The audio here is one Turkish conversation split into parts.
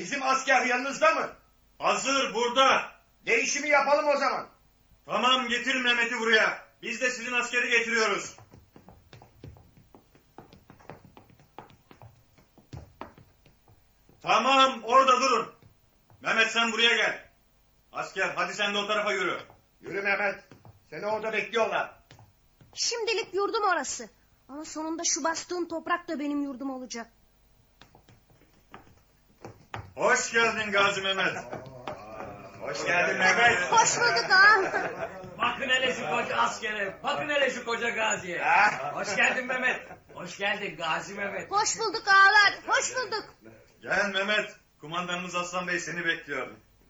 Bizim asker yanınızda mı? Hazır burada. Değişimi yapalım o zaman. Tamam, getir Mehmet'i buraya. Biz de sizin askeri getiriyoruz. Tamam, orada durun. Mehmet sen buraya gel. Asker hadi sen de o tarafa yürü. Yürü Mehmet. Seni orada bekliyorlar. Şimdilik yurdum orası. Ama sonunda şu bastığın toprak da benim yurdum olacak. Hoş geldin Gazi Mehmet. Hoş geldin Mehmet. Hoş bulduk ağam. Bakın hele şu koca askere. Bakın hele şu koca gaziye. Hoş geldin Mehmet. Hoş geldin Gazi Mehmet. Hoş bulduk ağalar. Hoş bulduk. Gel Mehmet. Kumandanımız Aslan Bey seni bekliyor.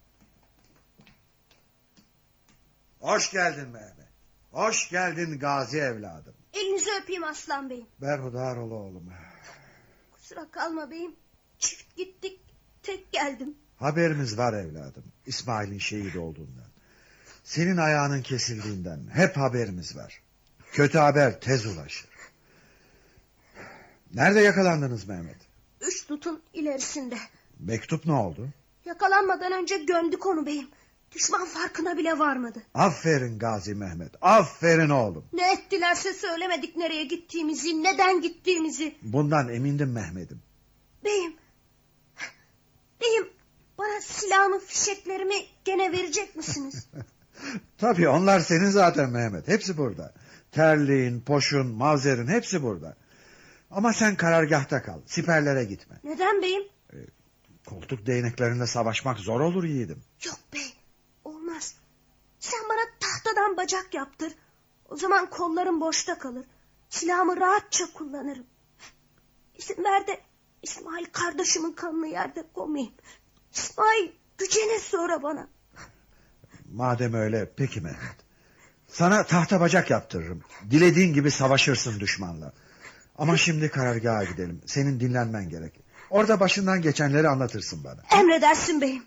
Hoş geldin Mehmet. Hoş geldin Gazi evladım. Elinizi öpeyim Aslan Bey'im. Berhudar ol oğlum. Kusura kalma beyim. Çift gittik. Tek geldim. Haberimiz var evladım. İsmail'in şehit olduğundan. Senin ayağının kesildiğinden hep haberimiz var. Kötü haber tez ulaşır. Nerede yakalandınız Mehmet? 3 dutun ilerisinde. Mektup ne oldu? Yakalanmadan önce gömdük onu beyim. Düşman farkına bile varmadı. Aferin Gazi Mehmet. Aferin oğlum. Ne ettilerse söylemedik nereye gittiğimizi, neden gittiğimizi. Bundan emindim Mehmet'im. Beyim. Beyim, bana silahımı, fişeklerimi gene verecek misiniz? Tabii onlar senin zaten Mehmet. Hepsi burada. Terliğin, poşun, mavzerin hepsi burada. Ama sen karargahta kal. Siperlere gitme. Neden beyim? Koltuk değneklerinde savaşmak zor olur yiğidim. Yok bey, olmaz. Sen bana tahtadan bacak yaptır. O zaman kollarım boşta kalır. Silahımı rahatça kullanırım. İzin ver de İsmail kardeşimin kanını yerde koymayayım. İsmail gücenir sonra bana. Madem öyle peki Mehmet. Sana tahta bacak yaptırırım. Dilediğin gibi savaşırsın düşmanla. Ama şimdi karargaha gidelim. Senin dinlenmen gerek. Orada başından geçenleri anlatırsın bana. Emredersin beyim.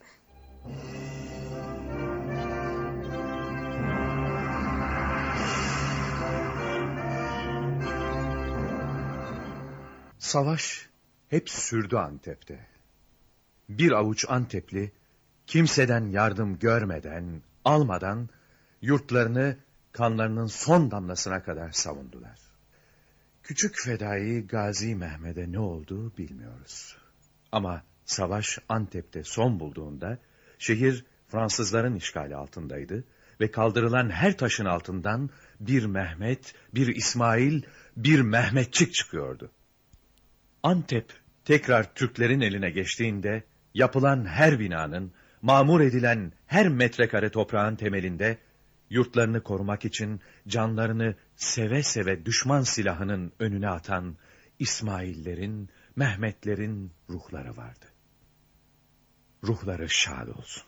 Savaş hep sürdü Antep'te. Bir avuç Antepli kimseden yardım görmeden, almadan yurtlarını kanlarının son damlasına kadar savundular. Küçük fedai Gazi Mehmet'e ne oldu bilmiyoruz. Ama savaş Antep'te son bulduğunda şehir Fransızların işgali altındaydı ve kaldırılan her taşın altından bir Mehmet, bir İsmail, bir Mehmetçik çıkıyordu. Antep tekrar Türklerin eline geçtiğinde yapılan her binanın, mamur edilen her metrekare toprağın temelinde yurtlarını korumak için canlarını seve seve düşman silahının önüne atan İsmail'lerin, Mehmetlerin ruhları vardı. Ruhları şad olsun.